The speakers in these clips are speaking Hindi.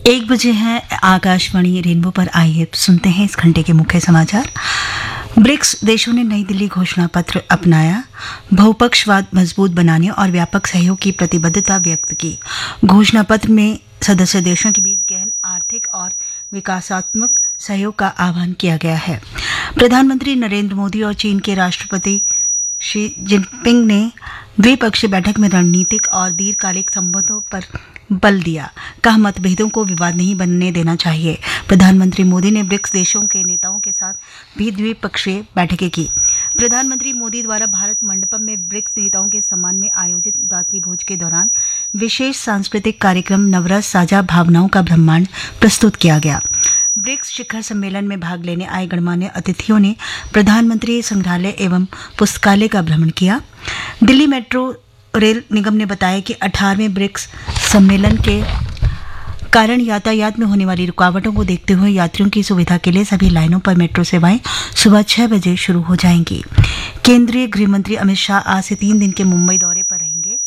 1 बजे हैं। आकाशवाणी रेनबो पर आइए सुनते हैं इस घंटे के मुख्य समाचार। ब्रिक्स देशों ने नई दिल्ली घोषणा पत्र अपनाया, बहुपक्षवाद मजबूत बनाने और व्यापक सहयोग की प्रतिबद्धता व्यक्त की। घोषणा पत्र में सदस्य देशों के बीच गहन आर्थिक और विकासात्मक सहयोग का आह्वान किया गया है। प्रधानमंत्री नरेंद्र मोदी और चीन के राष्ट्रपति शी जिनपिंग ने द्विपक्षीय बैठक में रणनीतिक और दीर्घकालिक संबंधों पर बल दिया। कहा, मतभेदों को विवाद नहीं बनने देना चाहिए। प्रधानमंत्री मोदी ने ब्रिक्स देशों के नेताओं के साथ भी द्विपक्षीय बैठकें की। प्रधानमंत्री मोदी द्वारा भारत मंडपम में ब्रिक्स नेताओं के सम्मान में आयोजित रात्रि भोज के दौरान विशेष सांस्कृतिक कार्यक्रम नवरस साझा भावनाओं का ब्रह्मांड प्रस्तुत किया गया। ब्रिक्स शिखर सम्मेलन में भाग लेने आए गणमान्य अतिथियों ने प्रधानमंत्री संग्रहालय एवं पुस्तकालय का भ्रमण किया। दिल्ली मेट्रो रेल निगम ने बताया कि 18वें ब्रिक्स सम्मेलन के कारण यातायात में होने वाली रुकावटों को देखते हुए यात्रियों की सुविधा के लिए सभी लाइनों पर मेट्रो सेवाएं सुबह 6 बजे शुरू हो जाएंगी। केंद्रीय गृह मंत्री अमित शाह आज से 3 दिन के मुंबई दौरे पर रहेंगे।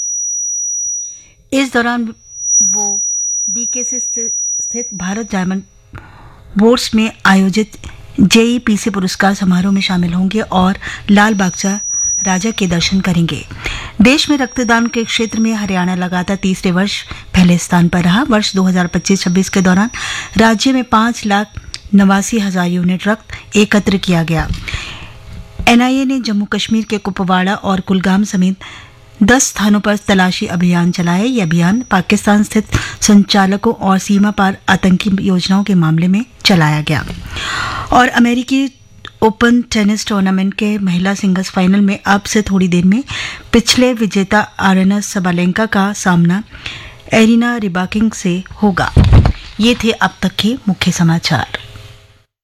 इस दौरान वो बीकेसी स्थित भारत डायमंड बोर्ड्स में आयोजित जेईपीसी पुरस्कार समारोह में शामिल होंगे और लाल बागचा राजा के दर्शन करेंगे। देश में रक्तदान के क्षेत्र में हरियाणा लगातार तीसरे वर्ष पहले स्थान पर रहा। वर्ष 2025-26 के दौरान राज्य में 5,89,000 यूनिट रक्त एकत्र किया गया। एनआईए ने जम्मू कश्मीर के कुपवाड़ा और कुलगाम समेत 10 स्थानों पर तलाशी अभियान चलाया। यह अभियान पाकिस्तान स्थित संचालकों और सीमा पार आतंकी योजनाओं के मामले में चलाया गया। और अमेरिकी ओपन टेनिस टूर्नामेंट के महिला सिंगल्स फाइनल में अब से थोड़ी देर में पिछले विजेता आरेना सबालेंका का सामना एरिना रिबाकिन से होगा। ये थे अब तक के मुख्य समाचार।